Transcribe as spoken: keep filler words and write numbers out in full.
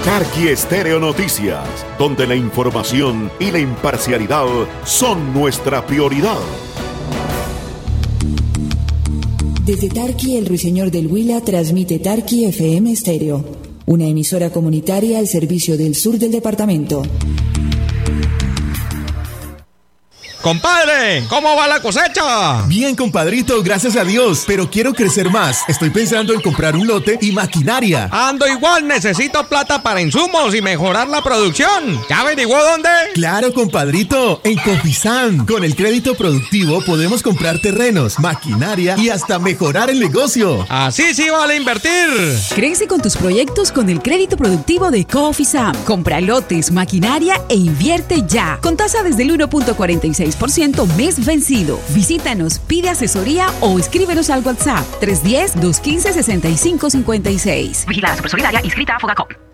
Tarqui Estéreo Noticias, donde la información y la imparcialidad son nuestra prioridad. Desde Tarqui, el Ruiseñor del Huila transmite Tarqui F M Estéreo, una emisora comunitaria al servicio del sur del departamento. ¡Compadre! ¿Cómo va la cosecha? Bien, compadrito, gracias a Dios. Pero quiero crecer más. Estoy pensando en comprar un lote y maquinaria. Ando igual, necesito plata para insumos y mejorar la producción. ¿Ya averiguó dónde? Claro, compadrito, en Cofisan. Con el crédito productivo podemos comprar terrenos, maquinaria y hasta mejorar el negocio. Así sí vale invertir. Crece con tus proyectos con el crédito productivo de Cofisan. Compra lotes, maquinaria e invierte ya. Con tasa desde el uno punto cuarenta y seis por ciento mes vencido. Visítanos, pide asesoría o escríbenos al WhatsApp tres uno cero, dos uno cinco, seis cinco cinco seis. Vigilada Supersolidaria, inscrita a Fogacop.